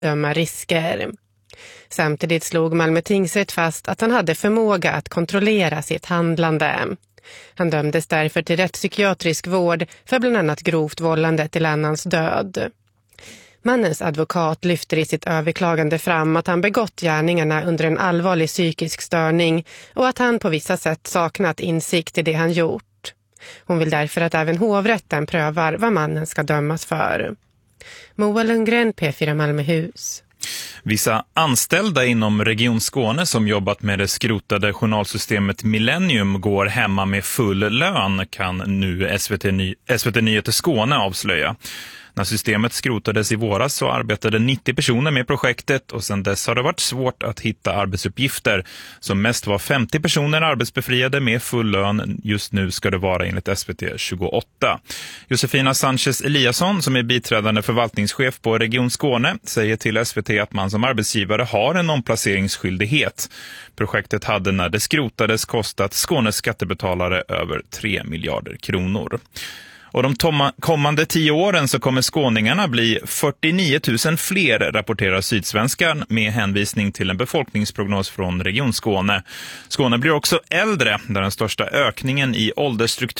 bedöma risker. Samtidigt slog Malmö tingsrätt fast att han hade förmåga att kontrollera sitt handlande. Han dömdes därför till rättspsykiatrisk vård för bland annat grovt vållande till annans död. Mannens advokat lyfter i sitt överklagande fram att han begått gärningarna under en allvarlig psykisk störning och att han på vissa sätt saknat insikt i det han gjort. Hon vill därför att även hovrätten prövar vad mannen ska dömas för. Moa Lundgren, P4 Malmöhus. Vissa anställda inom Region Skåne som jobbat med det skrotade journalsystemet Millennium går hemma med full lön, kan nu SVT Nyheter Skåne avslöja. När systemet skrotades i våras så arbetade 90 personer med projektet och sedan dess har det varit svårt att hitta arbetsuppgifter. Som mest var 50 personer arbetsbefriade med full lön. Just nu ska det vara enligt SVT 28. Josefina Sanchez Eliasson, som är biträdande förvaltningschef på Region Skåne, säger till SVT att man som arbetsgivare har en omplaceringsskyldighet. Projektet hade när det skrotades kostat Skånes skattebetalare över 3 miljarder kronor. Och de kommande 10 åren så kommer skåningarna bli 49 000 fler, rapporterar Sydsvenskan med hänvisning till en befolkningsprognos från Region Skåne. Skåne blir också äldre, där den största ökningen i åldersstruktur